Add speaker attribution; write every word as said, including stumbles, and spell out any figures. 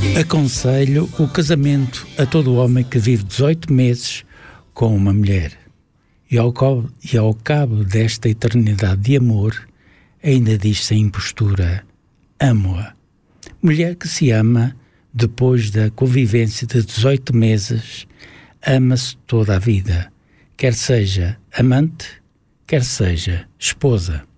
Speaker 1: Aconselho o casamento a todo homem que vive dezoito meses com uma mulher e ao cabo, e ao cabo desta eternidade de amor ainda diz sem impostura: amo-a. Mulher que se ama depois da convivência de dezoito meses, ama-se toda a vida, quer seja amante, quer seja esposa.